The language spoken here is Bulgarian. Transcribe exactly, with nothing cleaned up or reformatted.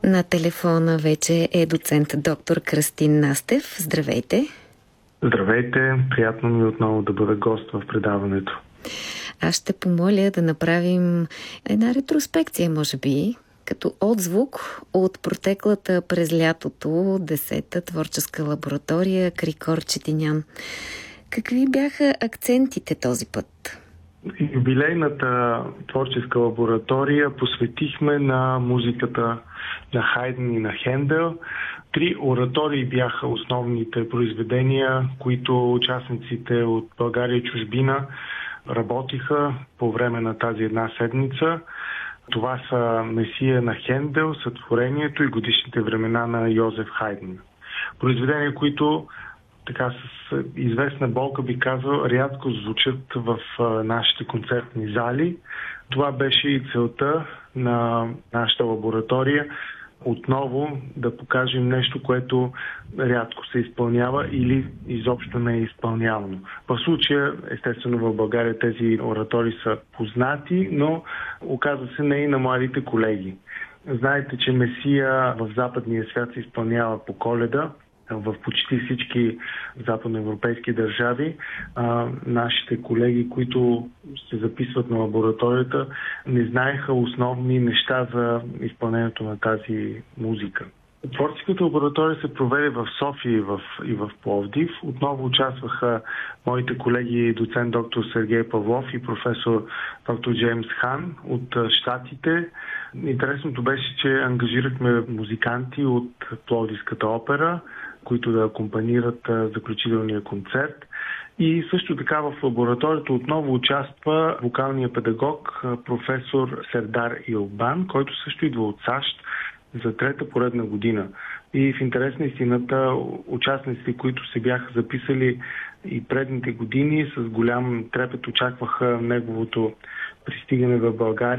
На телефона вече е доцент доктор Кръстин Настев. Здравейте! Здравейте! Приятно ми отново да бъда гост в предаването. Аз ще помоля да направим една ретроспекция, може би, като отзвук от протеклата през лятото десета творческа лаборатория Крикор Четинян. Какви бяха акцентите този път? Юбилейната творческа лаборатория посветихме на музиката на Хайден и на Хендел. Три оратории бяха основните произведения, които участниците от България и чужбина работиха по време на тази една седмица. Това са Месия на Хендел, Сътворението и Годишните времена на Йозеф Хайден. Произведения, които така с известна болка би казал, рядко звучат в нашите концертни зали. Това беше и целта на нашата лаборатория. Отново да покажем нещо, което рядко се изпълнява или изобщо не е изпълнявано. В случая, естествено, в България тези оратории са познати, но оказва се не и на младите колеги. Знаете, че Месия в западния свят се изпълнява по Коледа. В почти всички западноевропейски държави а, нашите колеги, които се записват на лабораторията, не знаеха основни неща за изпълнението на тази музика. Творческата лаборатория се проведе в София и в, и в Пловдив. Отново участваха моите колеги доцент доктор Сергей Павлов и професор доктор Джеймс Хан от Щатите. Интересното беше, че ангажирахме музиканти от Пловдивската опера, които да акомпанират заключителния концерт. И също така в лабораторията отново участва вокалният педагог професор Сердар Илбан, който също идва от САЩ за трета поредна година. И в интерес на истината, участниците, които се бяха записали и предните години, с голям трепет очакваха неговото пристигане в България.